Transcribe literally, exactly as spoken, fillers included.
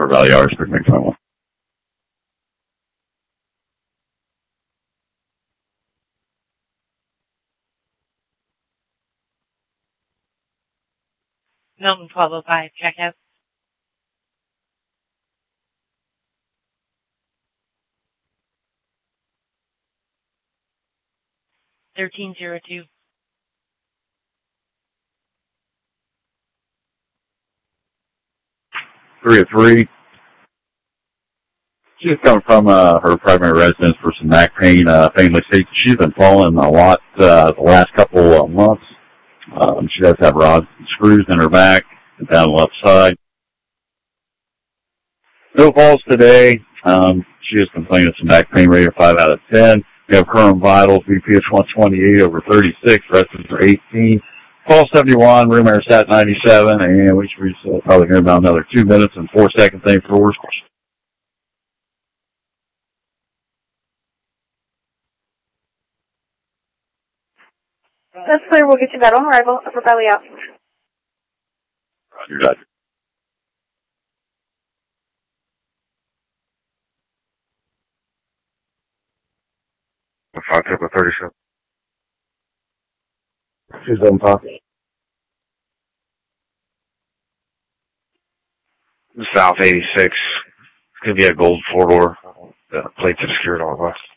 for Valley Hours, Quick Mix twenty-one. Milton twelve oh five, check out. thirteen oh two. three oh three. She's coming from uh, her primary residence for some back pain, uh, family safety. She's been falling a lot uh, the last couple of months. Um, she does have rods and screws in her back and down the left side. No falls today. Um, she is complaining of some back pain, rate of five out of ten. We have current vitals, B P H one twenty-eight over thirty-six, resistance are eighteen. Pulse seventy-one, room air stat ninety-seven, and we should be uh, probably here about another two minutes and four seconds. Thank you for orders. That's clear. We'll get you that on arrival. Upper belly out. Roger, Roger. Five triple thirty-seven. She's on top. South eighty-six. It's gonna be a gold four door. The plates are secured all of us.